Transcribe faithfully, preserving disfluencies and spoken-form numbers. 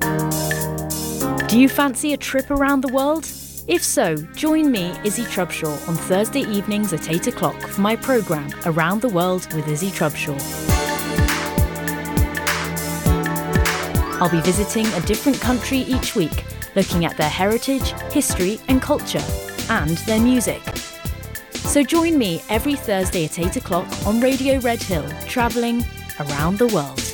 Do you fancy a trip around the world? If so, join me, Izzy Trubshaw, on Thursday evenings at eight o'clock for my programme Around the World with Izzy Trubshaw. I'll be visiting a different country each week, looking at their heritage, history and culture, and their music. So join me every Thursday at eight o'clock on Radio Red Hill, travelling around the world.